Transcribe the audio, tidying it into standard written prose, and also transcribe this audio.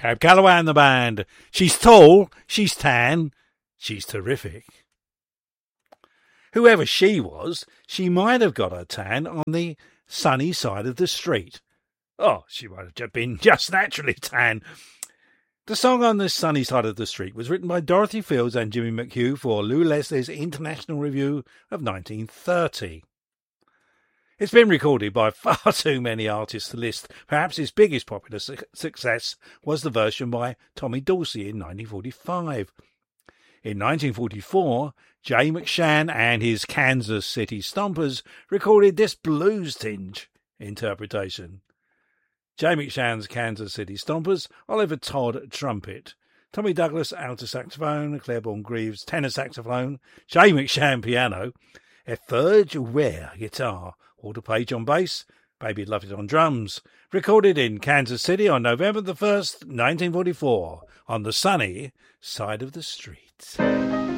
Cab Calloway and the band. She's tall, she's tan, she's terrific. Whoever she was, she might have got her tan on the sunny side of the street. Oh, she might have been just naturally tan. The song On the Sunny Side of the Street was written by Dorothy Fields and Jimmy McHugh for Lou Leslie's International Review of 1930. It's been recorded by far too many artists to list. Perhaps its biggest popular success was the version by Tommy Dorsey in 1945. In 1944, Jay McShann and his Kansas City Stompers recorded this blues-tinge interpretation. Jay McShann's Kansas City Stompers, Oliver Todd trumpet, Tommy Douglas alto saxophone, Claiborne Greaves tenor saxophone, Jay McShann piano, Efferge Ware guitar, Walter Page on bass, Baby Love It on drums. Recorded in Kansas City on November the 1st, 1944, on the sunny side of the street.